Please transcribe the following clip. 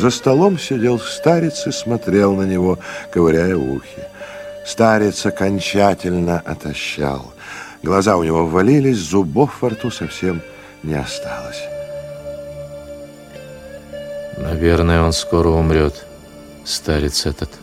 За столом сидел старец и смотрел на него, ковыряя ухи. Старец окончательно отощал. Глаза у него ввалились, зубов во рту совсем не осталось. Наверное, он скоро умрет, старец этот.